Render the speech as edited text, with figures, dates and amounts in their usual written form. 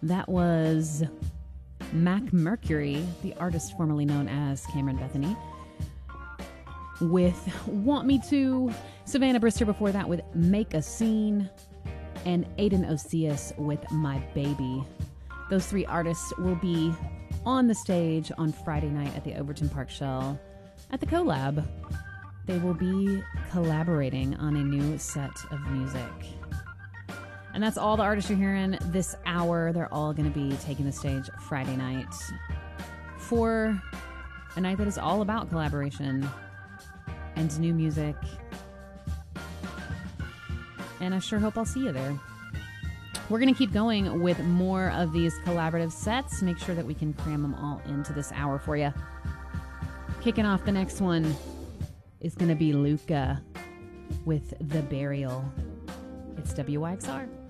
That was Mac Mercury, the artist formerly known as Cameron Bethany, with Want Me To. Savannah Brister before that with Make a Scene, and Aiden Osias with My Baby. Those three artists will be on the stage on Friday night at the Overton Park Shell at the Collab. They will be collaborating on a new set of music. And that's all the artists you're hearing this hour. They're all going to be taking the stage Friday night for a night that is all about collaboration and new music. And I sure hope I'll see you there. We're going to keep going with more of these collaborative sets. Make sure that we can cram them all into this hour for you. Kicking off the next one is going to be Luca with The Burial. It's WYXR.